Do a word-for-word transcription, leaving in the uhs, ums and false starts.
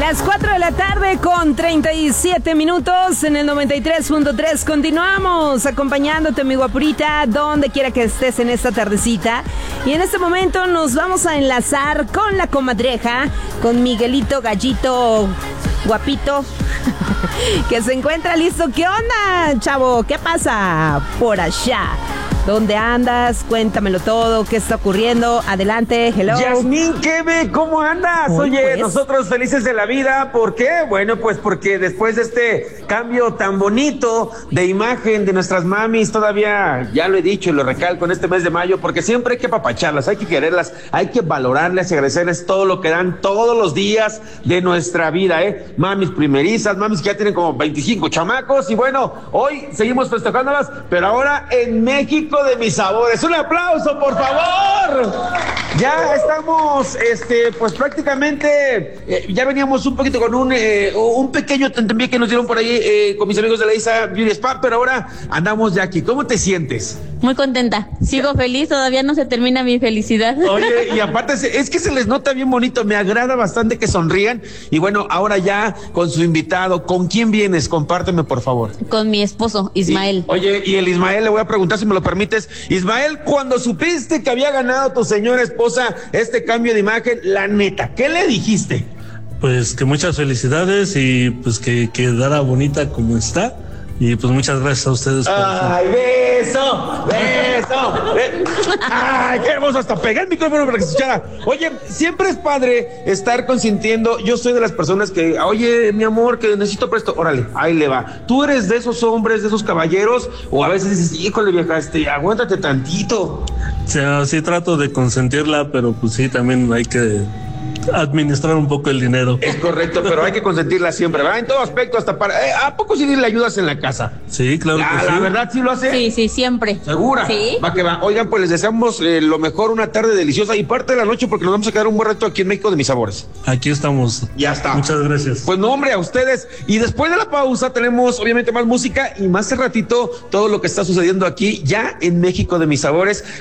Las cuatro de la tarde con treinta y siete minutos en el noventa y tres punto tres. Continuamos acompañándote, mi guapurita, donde quiera que estés en esta tardecita. Y en este momento nos vamos a enlazar con la comadreja, con Miguelito Gallito Guapito, que se encuentra listo. ¿Qué onda, chavo? ¿Qué pasa por allá? ¿Dónde andas? Cuéntamelo todo. ¿Qué está ocurriendo? Adelante, hello. Yasmín, Kebe, ¿cómo andas? Uy, Oye, pues. nosotros felices de la vida. ¿Por qué? Bueno, pues porque después de este cambio tan bonito de imagen de nuestras mamis, todavía, ya lo he dicho y lo recalco en este mes de mayo, porque siempre hay que apapacharlas, hay que quererlas, hay que valorarlas y agradecerles todo lo que dan todos los días de nuestra vida, ¿eh? Mamis primerizas, mamis que ya tienen como veinticinco chamacos, y bueno, hoy seguimos festejándolas, pero ahora en México de mis sabores. Un aplauso, por favor. Ya estamos, este, pues prácticamente, eh, ya veníamos un poquito con un, eh, un pequeño tentempié que nos dieron por ahí eh, con mis amigos de la Isa Beauty Spa, pero ahora andamos ya aquí. ¿Cómo te sientes? Muy contenta, sigo feliz, todavía no se termina mi felicidad. Oye, y aparte es que se les nota bien bonito, me agrada bastante que sonrían. Y bueno, ahora ya con su invitado, ¿con quién vienes? Compárteme, por favor. Con mi esposo, Ismael. Y, oye, y el Ismael, le voy a preguntar si me lo permites. Ismael, cuando supiste que había ganado tu señora esposa este cambio de imagen, la neta, ¿qué le dijiste? Pues que muchas felicidades y pues que quedara bonita como está. Y pues muchas gracias a ustedes por ¡Ay, beso! ¡Beso! Be- ¡Ay, qué hermoso! Hasta pegué el micrófono para que se escuchara. Oye, siempre es padre estar consintiendo. Yo soy de las personas que, oye, mi amor, que necesito presto. Órale, ahí le va. ¿Tú eres de esos hombres, de esos caballeros? O a veces dices, híjole, vieja, este, aguántate tantito. O sea, sí trato de consentirla, pero pues sí, también hay que administrar un poco el dinero. Es correcto, pero hay que consentirla siempre, ¿verdad? En todo aspecto, hasta para... Eh, ¿a poco sí le ayudas en la casa? Sí, claro La, que sí. la verdad, ¿sí lo hace? Sí, sí, siempre. ¿Segura? Sí. Va que va. Oigan, pues les deseamos eh, lo mejor, una tarde deliciosa y parte de la noche porque nos vamos a quedar un buen rato aquí en México de mis sabores. Aquí estamos. Ya está. Muchas gracias. Pues no, hombre, a ustedes. Y después de la pausa tenemos obviamente más música y más de ratito todo lo que está sucediendo aquí ya en México de mis sabores